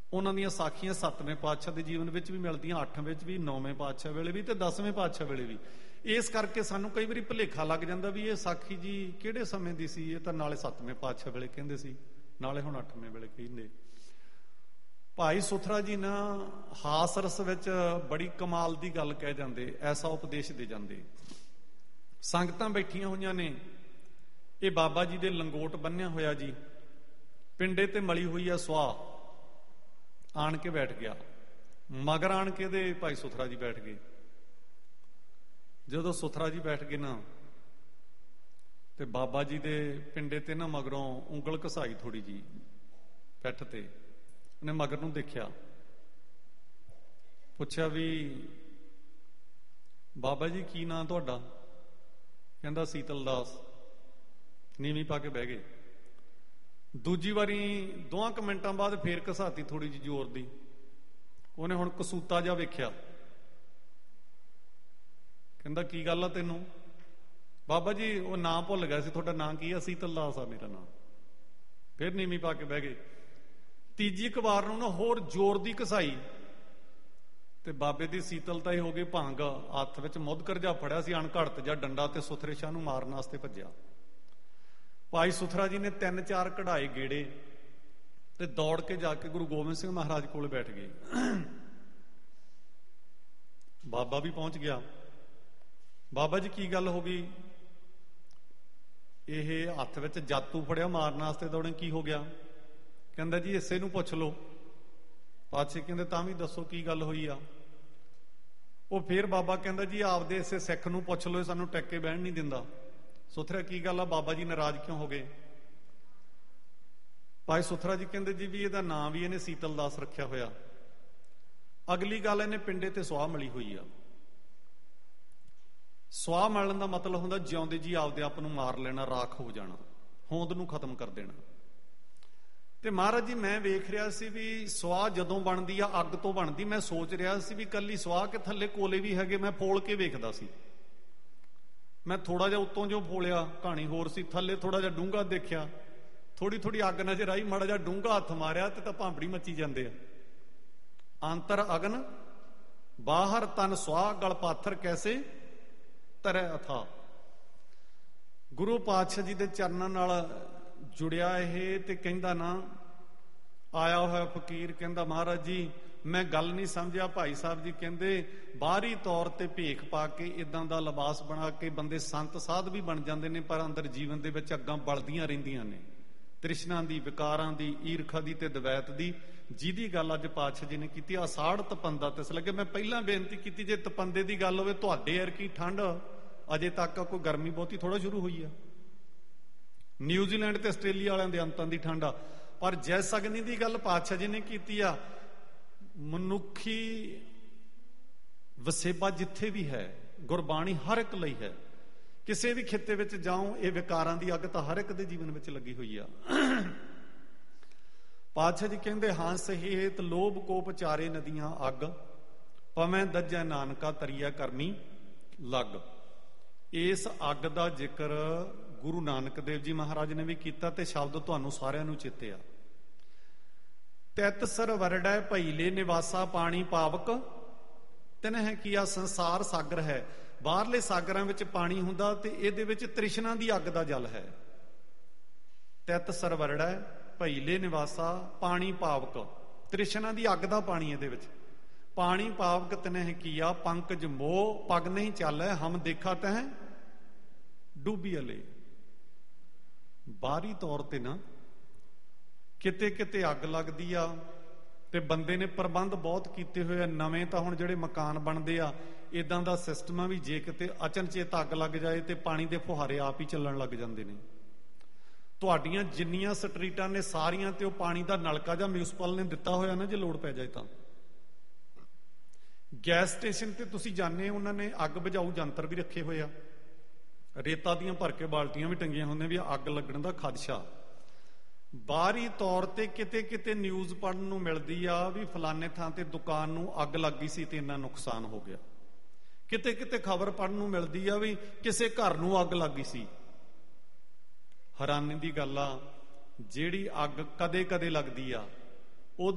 ਉਹਨਾਂ ਦੀਆਂ ਸਾਖੀਆਂ 7ਵੇਂ ਪਾਤਸ਼ਾਹ ਦੇ ਜੀਵਨ ਵਿੱਚ ਵੀ ਮਿਲਦੀਆਂ, 8 ਵਿੱਚ ਵੀ, 9ਵੇਂ ਪਾਤਸ਼ਾਹ ਵੇਲੇ ਵੀ ਤੇ 10ਵੇਂ ਪਾਤਸ਼ਾਹ ਵੇਲੇ ਵੀ। ਇਸ ਕਰਕੇ ਸਾਨੂੰ ਕਈ ਵਾਰੀ ਭੁਲੇਖਾ ਲੱਗ ਜਾਂਦਾ ਵੀ ਇਹ ਸਾਖੀ ਜੀ ਕਿਹੜੇ ਸਮੇਂ ਦੀ ਸੀ, ਇਹ ਤਾਂ ਨਾਲੇ 7ਵੇਂ ਪਾਤਸ਼ਾਹ ਵੇਲੇ ਕਹਿੰਦੇ ਸੀ, ਨਾਲੇ ਹੁਣ 8ਵੇਂ ਵੇਲੇ ਕਹਿੰਦੇ। ਭਾਈ ਸੁਥਰਾ ਜੀ ਨਾ ਹਾਸ ਰਸ ਵਿੱਚ ਬੜੀ ਕਮਾਲ ਦੀ ਗੱਲ ਕਹਿ ਜਾਂਦੇ, ਐਸਾ ਉਪਦੇਸ਼ ਦੇ ਜਾਂਦੇ। ਸੰਗਤਾਂ ਬੈਠੀਆਂ ਹੋਈਆਂ ਨੇ, ਇਹ ਬਾਬਾ ਜੀ ਦੇ ਲੰਗੋਟ ਬੰਨਿਆ ਹੋਇਆ ਜੀ, ਪਿੰਡੇ ਤੇ ਮਲੀ ਹੋਈ ਆ ਸੁਆਹ, ਆਣ ਕੇ ਬੈਠ ਗਿਆ। ਮਗਰ ਆਣ ਕੇ ਦੇ ਭਾਈ ਸੁਥਰਾ ਜੀ ਬੈਠ ਗਏ। ਜਦੋਂ ਸੁਥਰਾ ਜੀ ਬੈਠ ਗਏ ਨਾ ਤੇ ਬਾਬਾ ਜੀ ਦੇ ਪਿੰਡੇ ਤੇ ਨਾ ਮਗਰੋਂ ਉਂਗਲ ਘਸਾਈ ਥੋੜੀ ਜੀ ਪਿੱਠ ਤੇ। ਉਹਨੇ ਮਗਰ ਨੂੰ ਦੇਖਿਆ, ਪੁੱਛਿਆ ਵੀ ਬਾਬਾ ਜੀ ਕੀ ਨਾਂ ਤੁਹਾਡਾ? ਕਹਿੰਦਾ ਸੀਤਲ ਦਾਸ। ਨੀਵੀਂ ਪਾ ਕੇ ਬਹਿ ਗਏ। ਦੂਜੀ ਵਾਰੀ 2 ਮਿੰਟਾਂ ਬਾਅਦ ਫੇਰ ਘਸਾਤੀ ਥੋੜੀ ਜਿਹੀ ਜ਼ੋਰ ਦੀ। ਉਹਨੇ ਹੁਣ ਕਸੂਤਾ ਜਿਹਾ ਵੇਖਿਆ, ਕਹਿੰਦਾ ਕੀ ਗੱਲ ਆ ਤੈਨੂੰ? ਬਾਬਾ ਜੀ ਉਹ ਨਾਂ ਭੁੱਲ ਗਿਆ ਸੀ, ਤੁਹਾਡਾ ਨਾਂ ਕੀ ਆ? ਸੀਤਲ ਦਾਸ ਆ ਮੇਰਾ ਨਾਂ। ਫੇਰ ਨੀਵੀਂ ਪਾ ਕੇ ਬਹਿ ਗਏ। ਤੀਜੀ ਇੱਕ ਵਾਰ ਨੂੰ ਨਾ ਹੋਰ ਜ਼ੋਰ ਦੀ ਘਸਾਈ ਤੇ ਬਾਬੇ ਦੀ ਸੀਤਲਤਾ ਹੀ ਹੋ ਗਈ ਭੰਗ। ਹੱਥ ਵਿੱਚ ਮੁੱਦਕਰ ਜਾ ਫੜਿਆ ਸੀ, ਅਣਘੜਤ ਜਾਂ ਡੰਡਾ, ਤੇ ਸੁਥਰੇ ਸ਼ਾਹ ਨੂੰ ਮਾਰਨ ਵਾਸਤੇ ਭੱਜਿਆ। ਭਾਈ ਸੁਥਰਾ ਜੀ ਨੇ 3-4 ਕਢਾਏ ਗੇੜੇ ਤੇ ਦੌੜ ਕੇ ਜਾ ਕੇ ਗੁਰੂ ਗੋਬਿੰਦ ਸਿੰਘ ਮਹਾਰਾਜ ਕੋਲ ਬੈਠ ਗਏ। ਬਾਬਾ ਵੀ ਪਹੁੰਚ ਗਿਆ। ਬਾਬਾ ਜੀ ਕੀ ਗੱਲ ਹੋ ਗਈ? ਇਹ ਹੱਥ ਵਿੱਚ ਜਾਤੂ ਫੜਿਆ ਮਾਰਨ ਵਾਸਤੇ ਦੌੜੇ, ਕੀ ਹੋ ਗਿਆ? ਕਹਿੰਦਾ ਜੀ ਇਸੇ ਨੂੰ ਪੁੱਛ ਲਓ। ਪਾਤਸ਼ਾਹ ਕਹਿੰਦੇ ਤਾਂ ਵੀ ਦੱਸੋ ਕੀ ਗੱਲ ਹੋਈ ਆ? ਉਹ ਫੇਰ ਬਾਬਾ ਕਹਿੰਦਾ ਜੀ ਆਪਦੇ ਇਸੇ ਸਿੱਖ ਨੂੰ ਪੁੱਛ ਲਓ, ਸਾਨੂੰ ਟਿਕ ਕੇ ਬਹਿਣ ਨਹੀਂ ਦਿੰਦਾ। ਸੁਥਰਾ ਕੀ ਗੱਲ ਆ? ਬਾਬਾ ਜੀ ਨਾਰਾਜ਼ ਕਿਉਂ ਹੋ ਗਏ? ਭਾਈ ਸੁਥਰਾ ਜੀ ਕਹਿੰਦੇ ਜੀ ਵੀ ਇਹਦਾ ਨਾਂ ਵੀ ਇਹਨੇ ਸੀਤਲ ਦਾਸ ਰੱਖਿਆ ਹੋਇਆ। ਅਗਲੀ ਗੱਲ, ਇਹਨੇ ਪਿੰਡੇ ਤੇ ਸੁਆਹ ਮਲੀ ਹੋਈ ਆ। ਸੁਆਹ ਮਲਣ ਦਾ ਮਤਲਬ ਹੁੰਦਾ ਜਿਉਂਦੇ ਜੀ ਆਪਦੇ ਆਪ ਨੂੰ ਮਾਰ ਲੈਣਾ, ਰਾਖ ਹੋ ਜਾਣਾ, ਹੋਂਦ ਨੂੰ ਖਤਮ ਕਰ ਦੇਣਾ। ਤੇ ਮਹਾਰਾਜ ਜੀ ਮੈਂ ਵੇਖ ਰਿਹਾ ਸੀ ਵੀ ਸੁਆਹ ਜਦੋਂ ਬਣਦੀ ਆ ਅੱਗ ਤੋਂ ਬਣਦੀ। ਮੈਂ ਸੋਚ ਰਿਹਾ ਸੀ ਵੀ ਕੱਲੀ ਸੁਆਹ ਕਿ ਥੱਲੇ ਕੋਲੇ ਵੀ ਹੈਗੇ। ਮੈਂ ਫੋਲ ਕੇ ਵੇਖਦਾ ਸੀ। ਮੈਂ ਥੋੜਾ ਜਿਹਾ ਉੱਤੋਂ ਜੋ ਫੋਲਿਆ ਕਹਾਣੀ ਹੋਰ ਸੀ, ਥੱਲੇ ਥੋੜਾ ਜਿਹਾ ਡੂੰਘਾ ਦੇਖਿਆ, ਥੋੜੀ ਅੱਗ ਨਜ਼ਰ ਆਈ, ਮਾੜਾ ਜਿਹਾ ਡੂੰਘਾ ਹੱਥ ਮਾਰਿਆ ਤੇ ਤਾਂ ਭਾਂਬੜੀ ਮੱਚੀ ਜਾਂਦੇ ਆ। ਅੰਤਰ ਅਗਨ ਬਾਹਰ ਤਨ ਸੁਆਹ, ਗਲ ਪਾਥਰ ਕੈਸੇ ਤਰੈ ਅਥਾ। ਗੁਰੂ ਪਾਤਸ਼ਾਹ ਜੀ ਦੇ ਚਰਨਾਂ ਨਾਲ ਜੁੜਿਆ ਇਹ। ਤੇ ਕਹਿੰਦਾ ਨਾ ਆਇਆ ਹੋਇਆ ਫਕੀਰ ਕਹਿੰਦਾ ਮਹਾਰਾਜ ਜੀ ਮੈਂ ਗੱਲ ਨਹੀਂ ਸਮਝਿਆ। ਭਾਈ ਸਾਹਿਬ ਜੀ ਕਹਿੰਦੇ ਬਾਹਰੀ ਤੌਰ ਤੇ ਭੇਖ ਪਾ ਕੇ ਇਦਾਂ ਦਾ ਲਿਬਾਸ ਬਣਾ ਕੇ ਬੰਦੇ ਸੰਤ ਸਾਧ ਵੀ ਬਣ ਜਾਂਦੇ ਨੇ, ਪਰ ਅੰਦਰ ਜੀਵਨ ਦੇ ਵਿੱਚ ਅੱਗਾਂ ਬਲਦੀਆਂ ਰਹਿੰਦੀਆਂ ਨੇ, ਤ੍ਰਿਸ਼ਨਾ ਦੀ, ਵਿਕਾਰਾਂ ਦੀ, ਈਰਖਾ ਦੀ ਤੇ ਦਵੈਤ ਦੀ, ਜਿਹਦੀ ਗੱਲ ਅੱਜ ਪਾਤਸ਼ਾਹ ਜੀ ਨੇ ਕੀਤੀ। ਆਸਾੜ ਤਪੰਦਾ ਤਿਸ ਲੱਗੇ। ਮੈਂ ਪਹਿਲਾਂ ਬੇਨਤੀ ਕੀਤੀ ਜੇ ਤਪੰਦੇ ਦੀ ਗੱਲ ਹੋਵੇ, ਤੁਹਾਡੇ ਅਰਕੀ ਠੰਡ ਅਜੇ ਤੱਕ ਕੋਈ ਗਰਮੀ ਬਹੁਤੀ ਥੋੜਾ ਸ਼ੁਰੂ ਹੋਈ ਆ। ਨਿਊਜ਼ੀਲੈਂਡ ਤੇ ਆਸਟ੍ਰੇਲੀਆ ਵਾਲਿਆਂ ਦੇ ਅੰਤਾਂ ਦੀ ਠੰਡ ਆ। ਪਰ ਜੈਸ ਅਗਨੀ ਦੀ ਗੱਲ ਪਾਤਸ਼ਾਹ ਜੀ ਨੇ ਕੀਤੀ ਆ। ਮਨੁੱਖੀ ਵਸੇਬਾ ਜਿੱਥੇ ਵੀ ਹੈ, ਗੁਰਬਾਣੀ ਹਰ ਇੱਕ ਲਈ ਹੈ। ਕਿਸੇ ਵੀ ਖਿੱਤੇ ਵਿੱਚ ਜਾਓ, ਇਹ ਵਿਕਾਰਾਂ ਦੀ ਅੱਗ ਤਾਂ ਹਰ ਇੱਕ ਦੇ ਜੀਵਨ ਵਿੱਚ ਲੱਗੀ ਹੋਈ ਆ। ਪਾਤਸ਼ਾਹ ਜੀ ਕਹਿੰਦੇ ਹੰਸ ਹੇਤ ਲੋਭ ਕੋਪ ਚਾਰੇ ਨਦੀਆਂ ਅੱਗ, ਪਵੇਂ ਦੱਜੈ ਨਾਨਕਾ ਤਰੀਆ ਕਰਨੀ ਲੱਗ। ਇਸ ਅੱਗ ਦਾ ਜ਼ਿਕਰ ਗੁਰੂ ਨਾਨਕ ਦੇਵ ਜੀ ਮਹਾਰਾਜ ਨੇ ਵੀ ਕੀਤਾ ਤੇ ਸ਼ਬਦ ਤੁਹਾਨੂੰ ਸਾਰਿਆਂ ਨੂੰ ਚੇਤੇ ਆ। ਤਿਤ ਸਰ ਵਰੜੈ ਭਈਲੇ ਨਿਵਾਸਾ ਪਾਣੀ ਪਾਵਕ ਤਿਨਹਿ ਕੀਆ। ਸੰਸਾਰ ਸਾਗਰ ਹੈ, ਬਾਹਰਲੇ ਸਾਗਰਾਂ ਵਿੱਚ ਪਾਣੀ ਹੁੰਦਾ ਤੇ ਇਹਦੇ ਵਿੱਚ ਤ੍ਰਿਸ਼ਨਾ ਦੀ ਅੱਗ ਦਾ ਜਲ ਹੈ। ਤਿਤ ਸਰ ਵਰੜੈ ਭਈਲੇ ਨਿਵਾਸਾ ਪਾਣੀ ਪਾਵਕ, ਤ੍ਰਿਸ਼ਨਾ ਦੀ ਅੱਗ ਦਾ ਪਾਣੀ ਇਹਦੇ ਵਿੱਚ। ਪਾਣੀ ਪਾਵਕ ਤਿਨਹਿ ਕੀਆ ਪੰਕਜ ਮੋਹ, ਪਗ ਨਹੀਂ ਚਾਲੈ ਹਮ ਦੇਖਾ ਤਹਿ ਡੂਬੀ ਅਲੇ। ਬਾਹਰੀ ਤੌਰ ਤੇ ਨਾ ਕਿਤੇ ਕਿਤੇ ਅੱਗ ਲੱਗਦੀ ਆ ਤੇ ਬੰਦੇ ਨੇ ਪ੍ਰਬੰਧ ਬਹੁਤ ਕੀਤੇ ਹੋਏ ਆ। ਨਵੇਂ ਤਾਂ ਹੁਣ ਜਿਹੜੇ ਮਕਾਨ ਬਣਦੇ ਆ ਇਦਾਂ ਦਾ ਸਿਸਟਮ ਆ ਵੀ ਜੇ ਕਿਤੇ ਅਚਨਚੇਤ ਅੱਗ ਲੱਗ ਜਾਏ ਤੇ ਪਾਣੀ ਦੇ ਫੁਹਾਰੇ ਆਪ ਹੀ ਚੱਲਣ ਲੱਗ ਜਾਂਦੇ ਨੇ। ਤੁਹਾਡੀਆਂ ਜਿੰਨੀਆਂ ਸਟਰੀਟਾਂ ਨੇ ਸਾਰੀਆਂ ਤੇ ਉਹ ਪਾਣੀ ਦਾ ਨਲਕਾ ਜਾਂ ਮਿਊਨਿਸਪਲ ਨੇ ਦਿੱਤਾ ਹੋਇਆ ਨਾ, ਜੇ ਲੋੜ ਪੈ ਜਾਏ ਤਾਂ। ਗੈਸ ਸਟੇਸ਼ਨ ਤੇ ਤੁਸੀਂ ਜਾਣੇ, ਉਹਨਾਂ ਨੇ ਅੱਗ ਬੁਝਾਊ ਯੰਤਰ ਵੀ ਰੱਖੇ ਹੋਏ ਆ। ਰੇਤਾ ਦੀਆਂ ਭਰ ਕੇ ਬਾਲਟੀਆਂ ਵੀ ਟੰਗੀਆਂ ਹੁੰਦੀਆਂ ਵੀ ਅੱਗ ਲੱਗਣ ਦਾ ਖਦਸ਼ਾ। ਬਾਹਰੀ ਤੌਰ ਤੇ ਕਿਤੇ ਕਿਤੇ ਨਿਊਜ਼ ਪੜ੍ਹਨ ਨੂੰ ਮਿਲਦੀ ਆ ਵੀ ਫਲਾਣੇ ਥਾਂ ਤੇ ਦੁਕਾਨ ਨੂੰ ਅੱਗ ਲੱਗ ਗਈ ਸੀ ਤੇ ਇੰਨਾ ਨੁਕਸਾਨ ਹੋ ਗਿਆ। ਕਿਤੇ ਕਿਤੇ ਖਬਰ ਪੜ੍ਹਨ ਨੂੰ ਮਿਲਦੀ ਆ ਵੀ ਕਿਸੇ ਘਰ ਨੂੰ ਅੱਗ ਲੱਗ ਗਈ ਸੀ। ਹੈਰਾਨੀ ਦੀ ਗੱਲ ਆ, ਜਿਹੜੀ ਅੱਗ ਕਦੇ ਕਦੇ ਲੱਗਦੀ ਆ